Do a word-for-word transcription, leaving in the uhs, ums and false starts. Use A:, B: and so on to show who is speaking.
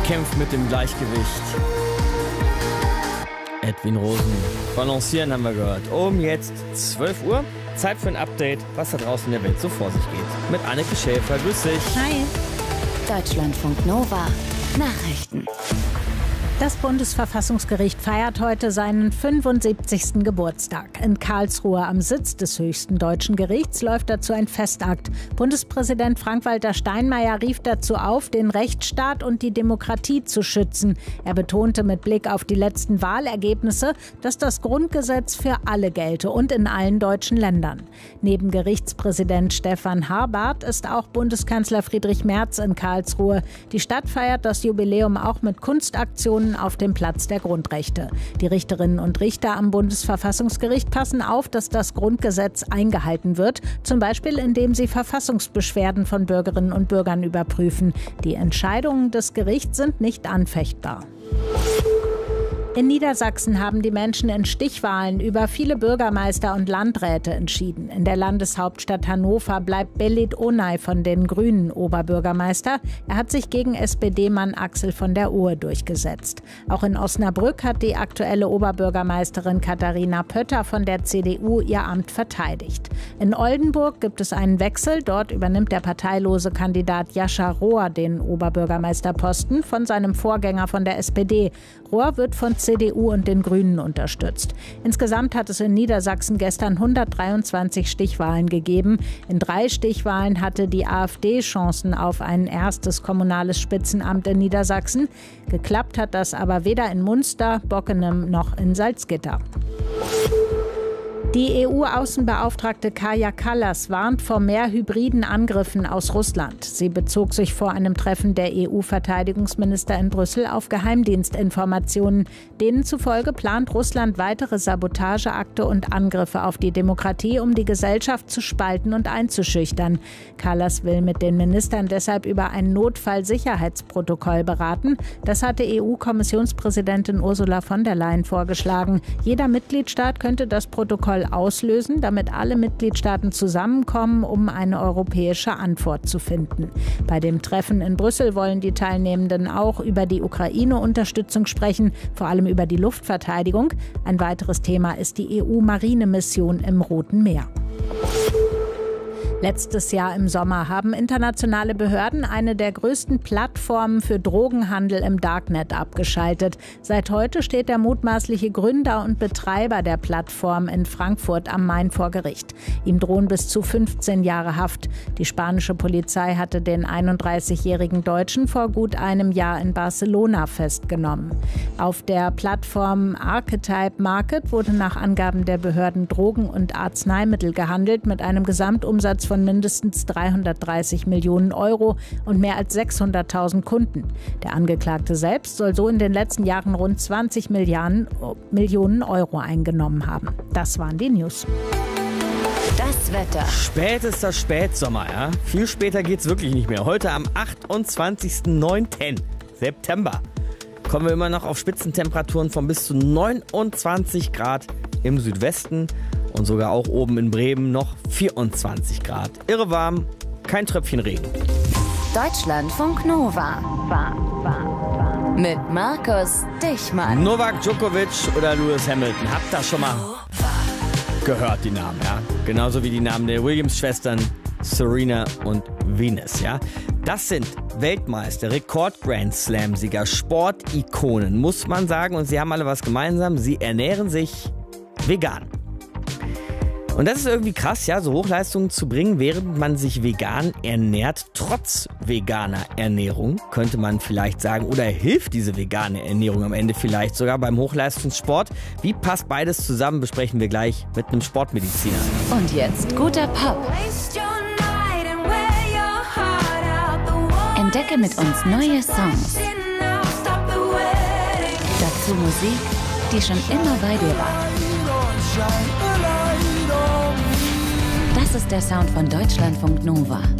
A: kämpft mit dem Gleichgewicht. Edwin Rosen. Balancieren haben wir gehört. Um jetzt zwölf Uhr. Zeit für ein Update, was da draußen in der Welt so vor sich geht. Mit Anneke Schäfer. Grüß dich.
B: Hi. Deutschlandfunk Nova. Nachrichten.
C: Das Bundesverfassungsgericht feiert heute seinen fünfundsiebzigsten Geburtstag. In Karlsruhe am Sitz des höchsten deutschen Gerichts läuft dazu ein Festakt. Bundespräsident Frank-Walter Steinmeier rief dazu auf, den Rechtsstaat und die Demokratie zu schützen. Er betonte mit Blick auf die letzten Wahlergebnisse, dass das Grundgesetz für alle gelte und in allen deutschen Ländern. Neben Gerichtspräsident Stefan Harbart ist auch Bundeskanzler Friedrich Merz in Karlsruhe. Die Stadt feiert das Jubiläum auch mit Kunstaktionen auf dem Platz der Grundrechte. Die Richterinnen und Richter am Bundesverfassungsgericht passen auf, dass das Grundgesetz eingehalten wird, zum Beispiel indem sie Verfassungsbeschwerden von Bürgerinnen und Bürgern überprüfen. Die Entscheidungen des Gerichts sind nicht anfechtbar. In Niedersachsen haben die Menschen in Stichwahlen über viele Bürgermeister und Landräte entschieden. In der Landeshauptstadt Hannover bleibt Belit Onay von den Grünen Oberbürgermeister. Er hat sich gegen S P D-Mann Axel von der Ohe durchgesetzt. Auch in Osnabrück hat die aktuelle Oberbürgermeisterin Katharina Pötter von der C D U ihr Amt verteidigt. In Oldenburg gibt es einen Wechsel. Dort übernimmt der parteilose Kandidat Jascha Rohr den Oberbürgermeisterposten von seinem Vorgänger von der S P D. Rohr wird von C D U und den Grünen unterstützt. Insgesamt hat es in Niedersachsen gestern hundertdreiundzwanzig Stichwahlen gegeben. In drei Stichwahlen hatte die AfD Chancen auf ein erstes kommunales Spitzenamt in Niedersachsen. Geklappt hat das aber weder in Munster, Bockenem noch in Salzgitter. Die E U-Außenbeauftragte Kaja Kallas warnt vor mehr hybriden Angriffen aus Russland. Sie bezog sich vor einem Treffen der E U-Verteidigungsminister in Brüssel auf Geheimdienstinformationen. Denen zufolge plant Russland weitere Sabotageakte und Angriffe auf die Demokratie, um die Gesellschaft zu spalten und einzuschüchtern. Kallas will mit den Ministern deshalb über ein Notfallsicherheitsprotokoll beraten. Das hatte E U-Kommissionspräsidentin Ursula von der Leyen vorgeschlagen. Jeder Mitgliedstaat könnte das Protokoll auslösen, damit alle Mitgliedstaaten zusammenkommen, um eine europäische Antwort zu finden. Bei dem Treffen in Brüssel wollen die Teilnehmenden auch über die Ukraine-Unterstützung sprechen, vor allem über die Luftverteidigung. Ein weiteres Thema ist die E U-Marinemission im Roten Meer. Letztes Jahr im Sommer haben internationale Behörden eine der größten Plattformen für Drogenhandel im Darknet abgeschaltet. Seit heute steht der mutmaßliche Gründer und Betreiber der Plattform in Frankfurt am Main vor Gericht. Ihm drohen bis zu fünfzehn Jahre Haft. Die spanische Polizei hatte den einunddreißigjährigen Deutschen vor gut einem Jahr in Barcelona festgenommen. Auf der Plattform Archetype Market wurde nach Angaben der Behörden Drogen und Arzneimittel gehandelt mit einem Gesamtumsatz von mindestens dreihundertdreißig Millionen Euro und mehr als sechshunderttausend Kunden. Der Angeklagte selbst soll so in den letzten Jahren rund zwanzig Milliarden, Millionen Euro eingenommen haben. Das waren die News.
B: Das Wetter.
A: Spätester Spätsommer, ja. Viel später geht's wirklich nicht mehr. Heute am achtundzwanzigsten neunten September kommen wir immer noch auf Spitzentemperaturen von bis zu neunundzwanzig Grad im Südwesten. Und sogar auch oben in Bremen noch vierundzwanzig Grad. Irre warm, kein Tröpfchen Regen.
B: Deutschlandfunk Nova. War, war, war. Mit Markus Dichmann.
A: Novak Djokovic oder Lewis Hamilton. Habt ihr schon mal gehört, die Namen, ja? Genauso wie die Namen der Williams-Schwestern Serena und Venus, ja? Das sind Weltmeister, Rekord-Grand-Slam-Sieger, Sportikonen, muss man sagen. Und sie haben alle was gemeinsam. Sie ernähren sich vegan. Und das ist irgendwie krass, ja, so Hochleistungen zu bringen, während man sich vegan ernährt, trotz veganer Ernährung, könnte man vielleicht sagen. Oder hilft diese vegane Ernährung am Ende vielleicht sogar beim Hochleistungssport? Wie passt beides zusammen, besprechen wir gleich mit einem Sportmediziner.
B: Und jetzt guter Pop. Entdecke mit uns neue Songs. Dazu Musik, die schon immer bei dir war. Das ist der Sound von Deutschlandfunk Nova.